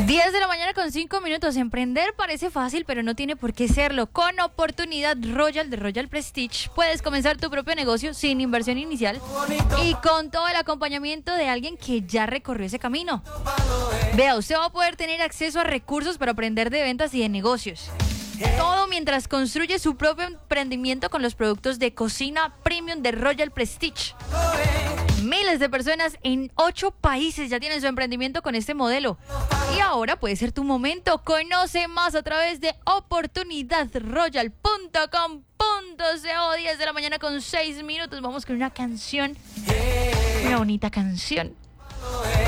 10 de la mañana con 5 minutos. Emprender parece fácil, pero no tiene por qué serlo. Con Oportunidad Royal de Royal Prestige puedes comenzar tu propio negocio sin inversión inicial y con todo el acompañamiento de alguien que ya recorrió ese camino. Vea, usted va a poder tener acceso a recursos para aprender de ventas y de negocios. Todo mientras construye su propio emprendimiento con los productos de cocina premium de Royal Prestige. Miles de personas en 8 países ya tienen su emprendimiento con este modelo. Y ahora puede ser tu momento. Conoce más a través de oportunidadroyal.com.co. 10 de la mañana con 6 minutos. Vamos con una canción. Una bonita canción.